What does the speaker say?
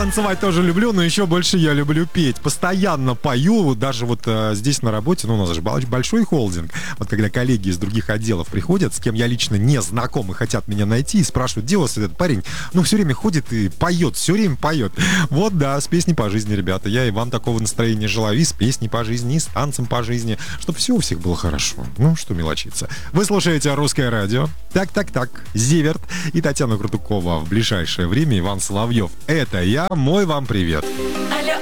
танцевать тоже люблю, но еще больше я люблю петь. Постоянно пою, даже вот здесь на работе, ну, у нас же большой холдинг. Вот когда коллеги из других отделов приходят, с кем я лично не знаком и хотят меня найти, и спрашивают, где у вас этот парень? Ну, все время ходит и поет, все время поет. Вот, да, с песней по жизни, ребята. Я и вам такого настроения желаю, и с песней по жизни, и с танцем по жизни, чтобы все у всех было хорошо. Ну, что мелочиться. Вы слушаете «Русское радио». Так, Зиверт и Татьяна Крутукова. В ближайшее время Иван Соловьев. Это я, мой вам привет. Алло,